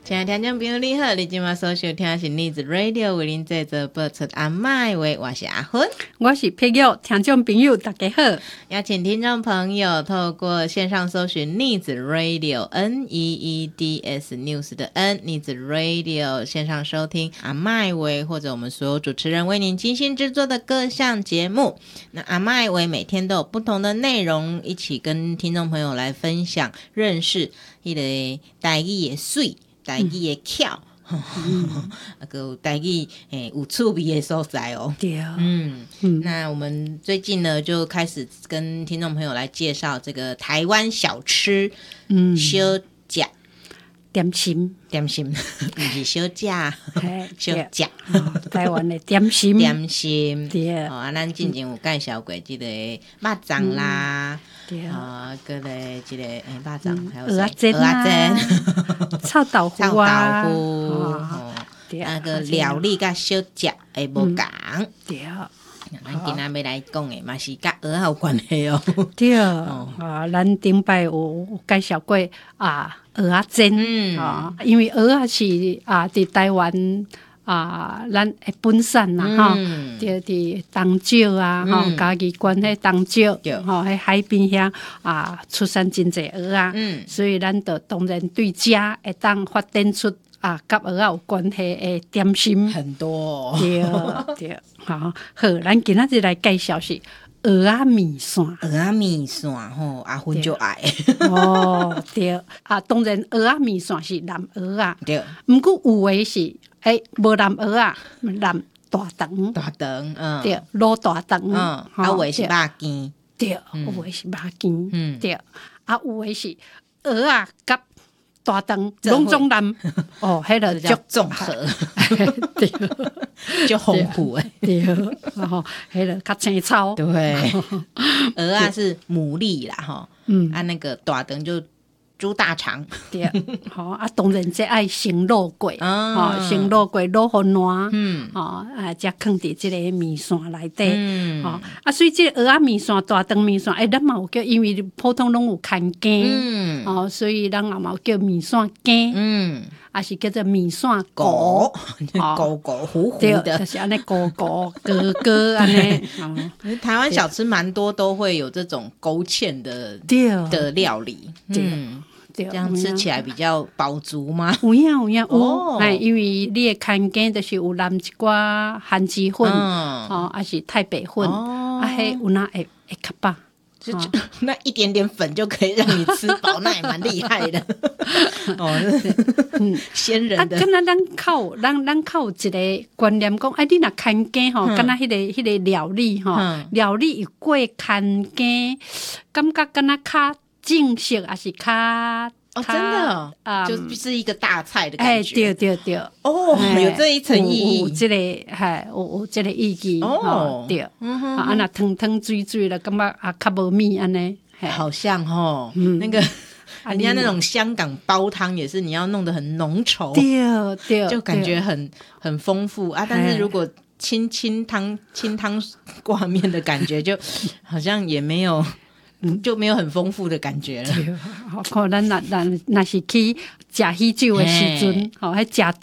亲爱的听众朋友你好，你今晚所收听的是逆子 Radio 为您制作播出阿麦话，我是阿芬， 我是佩玉，听众朋友大家好。 邀请听众朋友透过线上搜寻逆子 Radio NEEDS News 的 N 逆子 Radio 线上收听阿麦话，或者我们所有主持人为您精心制作的各项节目。那阿麦话每天都有不同的内容，一起跟听众朋友来分享认识那个台语的水，台语的巧，个台语有趣味的所在哦。 对， 那我们最近呢就开始跟听众朋友来介绍这个台湾小吃，小吃点心， 不是小吃，小吃， 台湾的点心， 点心。 对， 咱之前有介绍过这个肉粽啦。 对个嘞，这个肉粽，还有蚵仔煎臭豆腐啊， 那个料理甲小吃会无同。 对， 咱今仔要来讲的嘛是甲蚵仔有关系哦。 对，咱顶摆有介绍过蚵仔煎，因为蚵仔是伫台湾。咱的本省啦，就伫东石啊，嘉義縣迄東石，迄海邊遐出產真濟蚵仔，所以咱就當然對食會當發展出甲蚵仔有關係的點心很多， 對，好，咱今仔日來介紹是蚵仔麵線， 蚵仔麵線吼，阿芬就愛。 對，當然蚵仔麵線是南蚵仔， 對， 毋過有誒是。無南蚵仔，南大腸，對，滷大腸， 有誒是肉羹， 對，有誒是肉羹，對，有誒是蚵仔甲大腸攏總南，迄個叫綜合， 對， 就豐富誒， 對，然後迄個較青草， 對，蚵仔是牡蠣啦，吼，那個大腸就。豬大腸， 對，當然這愛先滷過，先滷過滷好爛，才放佇這個麵線內底，所以這個蚵仔麵線、大腸麵線，咱嘛有叫，因為普通攏有牽羹，所以咱也嘛有叫麵線羹，也是叫做麵線糊， 糊糊的， 對，就是安尼糊糊格格安尼。 台灣小吃蠻多都會有這種勾芡的料理，這樣吃起來比較飽足嗎？ 有影，因為你的牽羹就是有淋一寡番薯粉，還是太白粉，迄有哪會較飽。 那一點點粉就可以讓你吃飽，那也蠻厲害的。先人的。 敢若咱靠一個觀念講，你若牽羹吼，敢若迄個料理吼，料理有過牽羹，感覺敢若較正式，還是較。 真的，就是一個大菜的感覺。 對， 有這一層意義， 有這個意義，對，那湯水了，感覺較無味安尼， 好像那個人家那種香港煲湯也是，你要弄得很濃稠， 對， 就感覺很豐富啊。但是如果清湯掛麵的感覺，就好像也沒有。就沒有很豐富的感覺了。 可能那是去吃喜酒的時陣，迄食